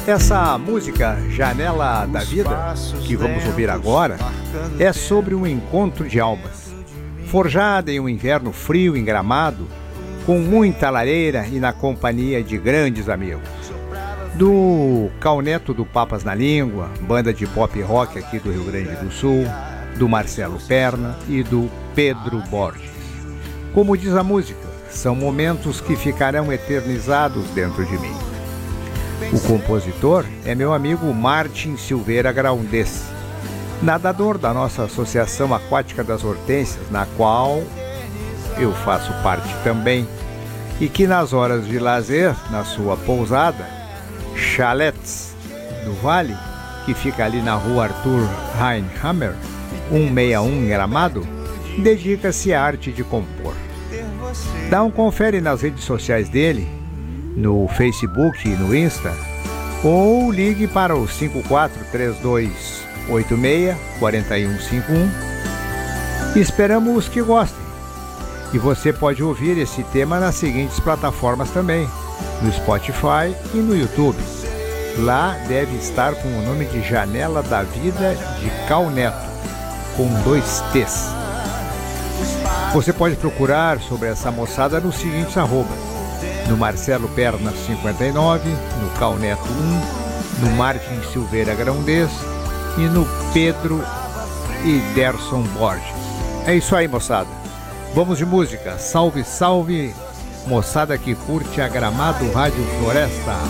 Essa música, Janela da Vida, que vamos ouvir agora, é sobre um encontro de almas. Forjada em um inverno frio em Gramado, com muita lareira e na companhia de grandes amigos. Do Cauneto do Papas na Língua, banda de pop rock aqui do Rio Grande do Sul, do Marcelo Perna e do Pedro Borges. Como diz a música, são momentos que ficarão eternizados dentro de mim. O compositor é meu amigo Martin Silveira Graundês, nadador da nossa Associação Aquática das Hortênsias, na qual eu faço parte também, e que nas horas de lazer, na sua pousada, Chalets do Vale, que fica ali na rua Arthur Heinhammer, 161 em Gramado, dedica-se à arte de compor. Dá um confere nas redes sociais dele, no Facebook e no Insta, ou ligue para o 543286-4151. Esperamos que gostem. E você pode ouvir esse tema nas seguintes plataformas também, no Spotify e no YouTube. Lá deve estar com o nome de Janela da Vida de Cauneto, com 2 T's. Você pode procurar sobre essa moçada nos seguintes arrobas: no Marcelo Perna 59, no Cauneto 1, no Martin Silveira Graundês e no Pedro e Derson Borges. É isso aí, moçada. Vamos de música. Salve, salve, moçada que curte a Gramado Rádio Floresta.